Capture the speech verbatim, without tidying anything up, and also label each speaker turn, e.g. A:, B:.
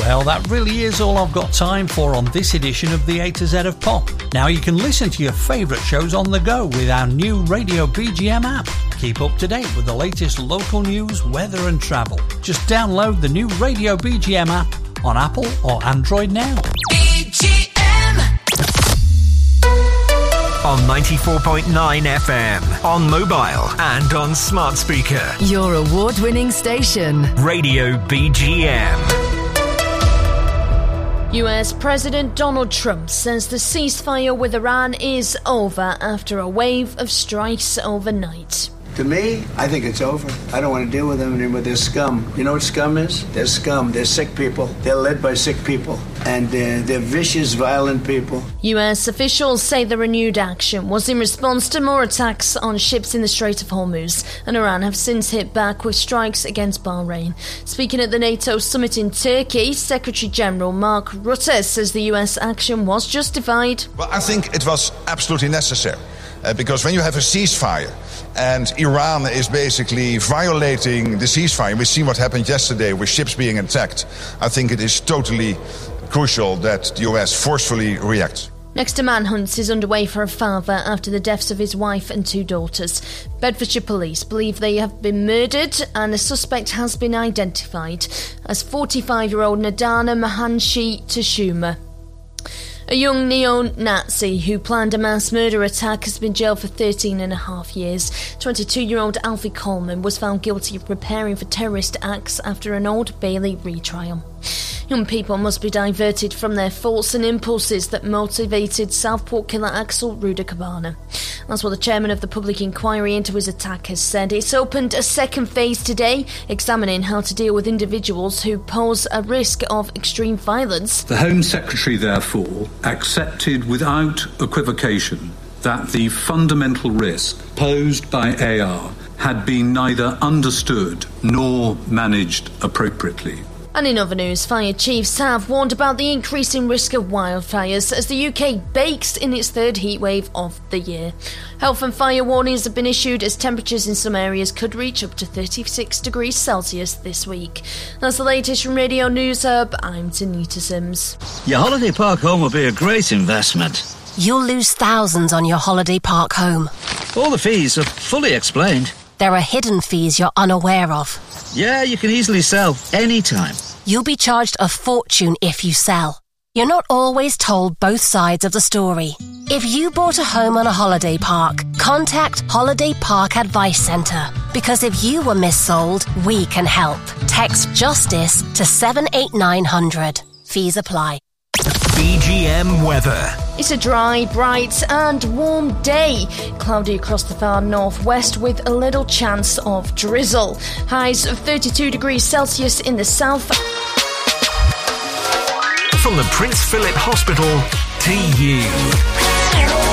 A: Well, that really is all I've got time for on this edition of the A to Z of Pop. Now you can listen to your favourite shows on the go with our new Radio B G M app. Keep up to date with the latest local news, weather and travel. Just download the new Radio B G M app on Apple or Android now.
B: B G M
C: on ninety-four point nine F M, on mobile and on smart speaker.
D: Your award-winning station.
C: Radio B G M.
E: U S President Donald Trump says the ceasefire with Iran is over after a wave of strikes overnight.
F: To me, I think it's over. I don't want to deal with them anymore. They're scum. You know what scum is? They're scum. They're sick people. They're led by sick people. And uh, they're vicious, violent people.
E: U S officials say the renewed action was in response to more attacks on ships in the Strait of Hormuz, and Iran have since hit back with strikes against Bahrain. Speaking at the NATO summit in Turkey, Secretary-General Mark Rutte says the U S action was justified.
G: Well, I think it was absolutely necessary. Uh, because when you have a ceasefire and Iran is basically violating the ceasefire, we've seen what happened yesterday with ships being attacked, I think it is totally crucial that the U S forcefully reacts.
E: Next, a manhunt is underway for a father after the deaths of his wife and two daughters. Bedfordshire police believe they have been murdered, and the suspect has been identified as forty-five-year-old Nadana Mahanshi Tashuma. A young neo-Nazi who planned a mass murder attack has been jailed for thirteen and a half years. twenty-two-year-old Alfie Coleman was found guilty of preparing for terrorist acts after an Old Bailey retrial. Young people must be diverted from their thoughts and impulses that motivated Southport killer Axel Rudakabana. That's what the chairman of the public inquiry into his attack has said. It's opened a second phase today, examining how to deal with individuals who pose a risk of extreme violence.
H: The Home Secretary, therefore, accepted without equivocation that the fundamental risk posed by A R had been neither understood nor managed appropriately.
E: And in other news, fire chiefs have warned about the increasing risk of wildfires as the U K bakes in its third heatwave of the year. Health and fire warnings have been issued as temperatures in some areas could reach up to thirty-six degrees Celsius this week. That's the latest from Radio News Hub. I'm Tanita Sims.
I: Your holiday park home will be a great investment.
J: You'll lose thousands on your holiday park home.
I: All the fees are fully explained.
J: There are hidden fees you're unaware of.
I: Yeah, you can easily sell anytime.
J: You'll be charged a fortune if you sell. You're not always told both sides of the story. If you bought a home on a holiday park, contact Holiday Park Advice Centre. Because if you were missold, we can help. Text JUSTICE to seven eight nine hundred. Fees apply.
C: B G M weather.
E: It's a dry, bright and warm day. Cloudy across the far northwest with a little chance of drizzle. Highs of thirty-two degrees Celsius in the south.
C: From the Prince Philip Hospital to you.